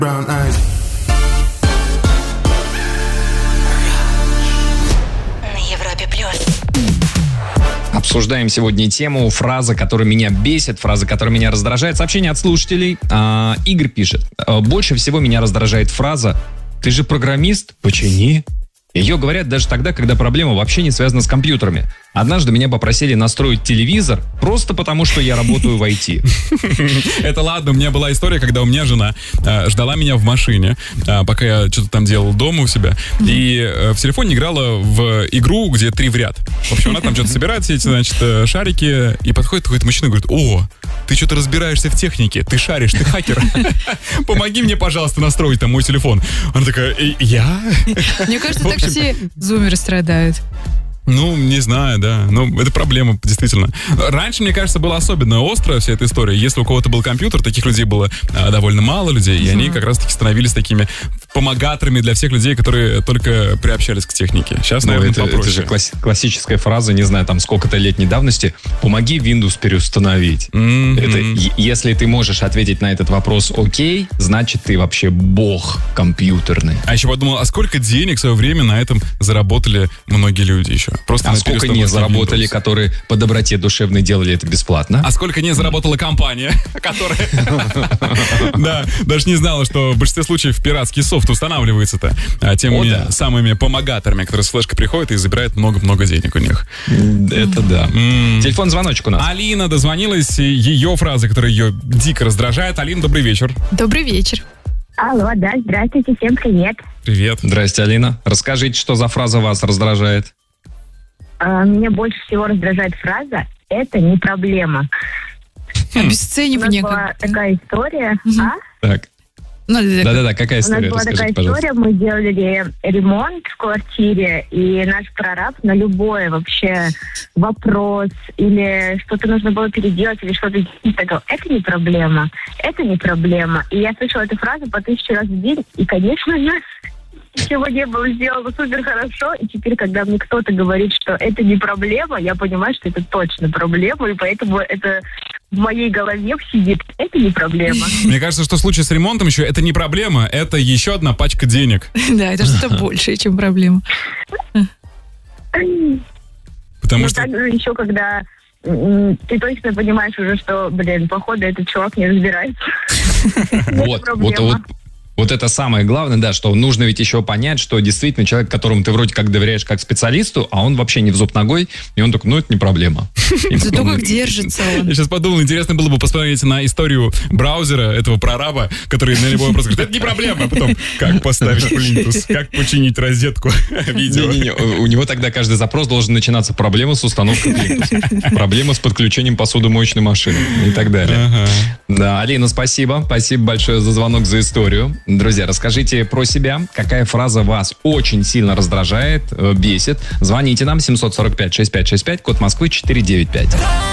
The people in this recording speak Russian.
Brown eyes. На Европе Плюс. Обсуждаем сегодня тему «Фраза, которая меня бесит», фраза, которая меня раздражает. Сообщение от слушателей. Игорь пишет. Больше всего меня раздражает фраза «Ты же программист? Почини». Ее говорят даже тогда, когда проблема вообще не связана с компьютерами. Однажды меня попросили настроить телевизор просто потому, что я работаю в IT. Это ладно, у меня была история, когда у меня жена ждала меня в машине, пока я что-то там делал дома у себя, и в телефоне играла в игру, где 3 в ряд. В общем, она там что-то собирает, все эти, значит, шарики, и подходит какой-то мужчина и говорит: «О, ты что-то разбираешься в технике, ты шаришь, ты хакер. Помоги мне, пожалуйста, настроить там мой телефон». Она такая: «Я?» Мне кажется, так все зумеры страдают. Ну, не знаю, да. Ну, это проблема, действительно. Раньше, мне кажется, было особенно остро вся эта история. Если у кого-то был компьютер, таких людей было довольно мало людей, и они как раз-таки становились такими помогаторами для всех людей, которые только приобщались к технике. Сейчас, наверное, попроще. Это же классическая фраза, не знаю, там сколько-то летней давности. «Помоги Windows переустановить». Это, если ты можешь ответить на этот вопрос «окей», значит, ты вообще бог компьютерный. А еще подумал, а сколько денег в свое время на этом заработали многие люди еще? Просто сколько не заработали, Windows. Которые по доброте душевной делали это бесплатно? А сколько не заработала компания, которая да, даже не знала, что в большинстве случаев пиратский софт устанавливается-то теми самыми помогаторами, которые с флешкой приходят и забирают много-много денег у них. Это да. Телефон-звоночек у нас. Алина дозвонилась, ее фраза, которая ее дико раздражает. Алина, добрый вечер. Добрый вечер. Алло, да, здравствуйте, всем привет. Привет. Здрасте, Алина. Расскажите, что за фраза вас раздражает? Меня больше всего раздражает фраза «это не проблема». Обесценивание. У нас была такая история. Так. Да-да-да, какая У нас история? была такая Расскажите, пожалуйста. история, мы делали ремонт в квартире, и наш прораб на любой вообще вопрос или что-то нужно было переделать, или что-то такое, это не проблема, это не проблема. И я слышала эту фразу по 1000 раз в день, и, конечно же, ничего не было сделано супер хорошо, и теперь, когда мне кто-то говорит, что это не проблема, я понимаю, что это точно проблема, и поэтому это в моей голове сидит. Это не проблема. Мне кажется, что в случае с ремонтом еще это не проблема, это еще одна пачка денег. Да, это что-то большее, чем проблема. Потому что... также еще, когда ты точно понимаешь уже, что, походу, этот чувак не разбирается. Вот это самое главное, да, что нужно ведь еще понять, что действительно человек, которому ты вроде как доверяешь как специалисту, а он вообще не в зуб ногой, и он такой, это не проблема. Зато как держится он. Я сейчас подумал, интересно было бы посмотреть на историю браузера, этого прораба, который на любой вопрос говорит: это не проблема, а потом, как поставить плинтус, как починить розетку, видео. Не-не-не, у него тогда каждый запрос должен начинаться: проблема с установкой плинтуса, проблема с подключением посудомоечной машины и так далее. Да, Алина, спасибо большое за звонок, за историю. Друзья, расскажите про себя, какая фраза вас очень сильно раздражает, бесит. Звоните нам 745-6565, код Москвы 495.